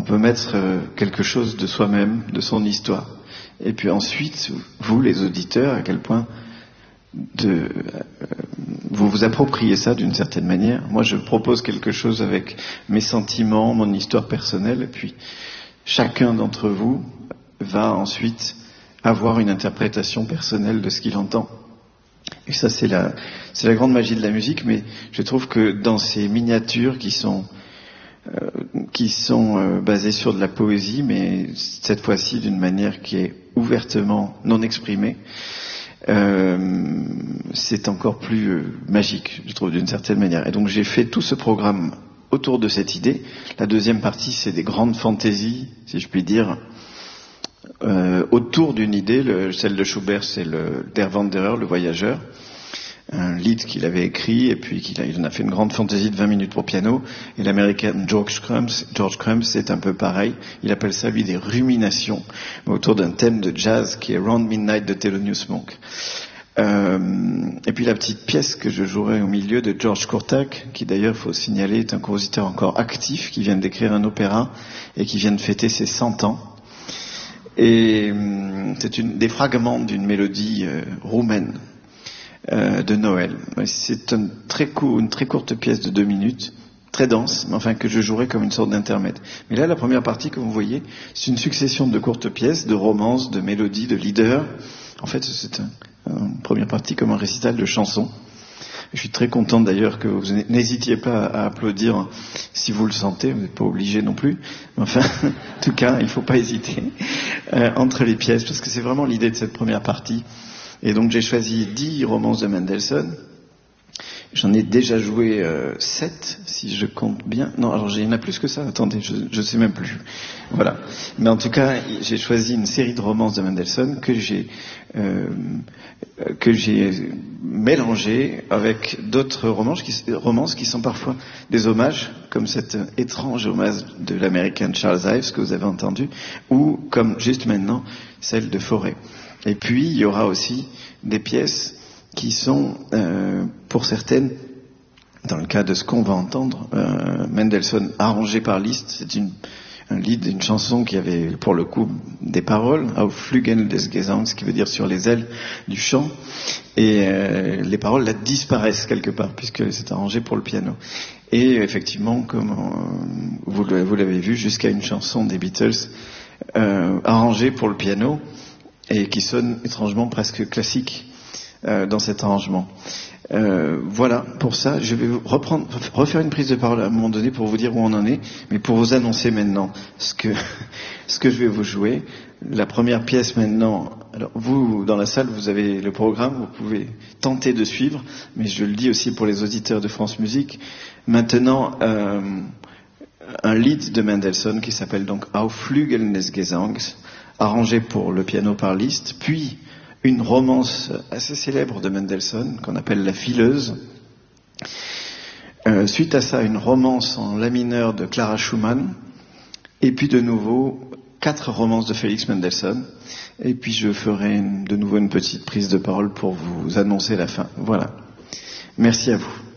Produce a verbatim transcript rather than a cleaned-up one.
peut mettre quelque chose de soi-même, de son histoire. Et puis ensuite, vous, les auditeurs, à quel point de, euh, vous vous appropriez ça d'une certaine manière. Moi, je propose quelque chose avec mes sentiments, mon histoire personnelle, et puis chacun d'entre vous va ensuite avoir une interprétation personnelle de ce qu'il entend. Et ça, c'est la, c'est la grande magie de la musique, mais je trouve que dans ces miniatures qui sont euh, qui sont euh, basées sur de la poésie, mais cette fois-ci d'une manière qui est ouvertement non exprimée, euh, c'est encore plus euh, magique, je trouve, d'une certaine manière. Et donc j'ai fait tout ce programme autour de cette idée. La deuxième partie, c'est des grandes fantaisies, si je puis dire, euh, autour d'une idée. Le, celle de Schubert, c'est le Der Wanderer, le voyageur, un lied qu'il avait écrit, et puis qu'il a, il en a fait une grande fantaisie de vingt minutes pour piano. Et l'américain George Crumb, George Crumb, c'est un peu pareil. Il appelle ça, lui, des ruminations, autour d'un thème de jazz qui est Round Midnight de Thelonious Monk. Euh, et puis la petite pièce que je jouerai au milieu de George Kurtak, qui d'ailleurs, faut signaler, est un compositeur encore actif, qui vient d'écrire un opéra et qui vient de fêter ses cent ans. Et c'est une, des fragments d'une mélodie euh, roumaine euh, de Noël. C'est une très, court, une très courte pièce de deux minutes, très dense, mais enfin que je jouerai comme une sorte d'intermède. Mais là, la première partie que vous voyez, c'est une succession de courtes pièces, de romances, de mélodies, de leaders. En fait, c'est un, une première partie comme un récital de chansons. Je suis très content d'ailleurs que vous n'hésitiez pas à applaudir si vous le sentez, vous n'êtes pas obligé non plus. Enfin, en tout cas, il ne faut pas hésiter euh, entre les pièces, parce que c'est vraiment l'idée de cette première partie. Et donc j'ai choisi dix romances de Mendelssohn. J'en ai déjà joué euh, sept, si je compte bien. Non, alors il y en a plus que ça. Attendez, je ne sais même plus. Voilà. Mais en tout cas, j'ai choisi une série de romances de Mendelssohn que j'ai euh, que j'ai mélangées avec d'autres romances qui, romances qui sont parfois des hommages, comme cet étrange hommage de l'américain Charles Ives que vous avez entendu, ou comme juste maintenant celle de Fauré. Et puis il y aura aussi des pièces qui sont, euh, pour certaines, dans le cas de ce qu'on va entendre, euh, Mendelssohn arrangé par Liszt. C'est une, un lead, une chanson qui avait, pour le coup, des paroles, Auf Flügeln des Gesangs, qui veut dire sur les ailes du chant, et euh, les paroles là disparaissent quelque part, puisque c'est arrangé pour le piano. Et effectivement, comme euh, vous, vous l'avez vu, jusqu'à une chanson des Beatles euh, arrangée pour le piano, et qui sonne étrangement presque classique dans cet arrangement. Euh, voilà, pour ça, je vais reprendre, refaire une prise de parole à un moment donné pour vous dire où on en est, mais pour vous annoncer maintenant ce que, ce que je vais vous jouer. La première pièce maintenant, alors vous, dans la salle, vous avez le programme, vous pouvez tenter de suivre, mais je le dis aussi pour les auditeurs de France Musique. Maintenant, euh, un lied de Mendelssohn qui s'appelle donc Auf Flügeln des Gesangs, arrangé pour le piano par Liszt, puis une romance assez célèbre de Mendelssohn, qu'on appelle La Fileuse. Euh, suite à ça, une romance en la mineur de Clara Schumann. Et puis de nouveau, quatre romances de Félix Mendelssohn. Et puis je ferai une, de nouveau une petite prise de parole pour vous annoncer la fin. Voilà. Merci à vous.